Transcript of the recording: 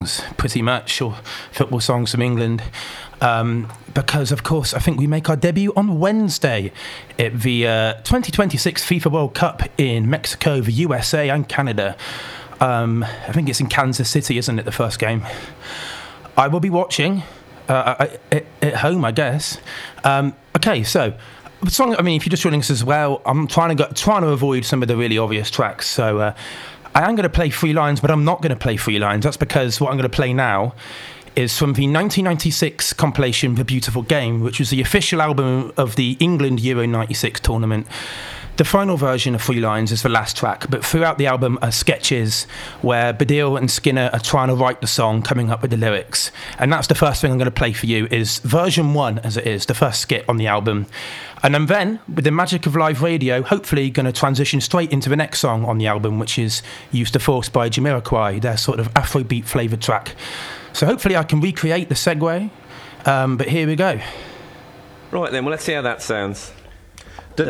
pretty much, or football songs from England. Because, of course, I think we make our debut on Wednesday at the 2026 FIFA World Cup in Mexico, the USA and Canada. I think it's in Kansas City, isn't it, the first game? I will be watching at home, I guess. Okay, so the song, I mean, if you're just joining us as well, I'm trying to avoid some of the really obvious tracks. So I am going to play Three Lions, but I'm not going to play Three Lions. That's because what I'm going to play now is from the 1996 compilation The Beautiful Game, which was the official album of the England Euro 96 tournament. The final version of Three Lions is the last track, but throughout the album are sketches where Baddiel and Skinner are trying to write the song, coming up with the lyrics. And that's the first thing I'm going to play for you, is version 1, as it is, the first skit on the album. And I'm then, with the magic of live radio, hopefully going to transition straight into the next song on the album, which is Used to Force by Jamiroquai, their sort of Afrobeat flavoured track. So hopefully I can recreate the segue, but here we go. Right then, well, let's see how that sounds.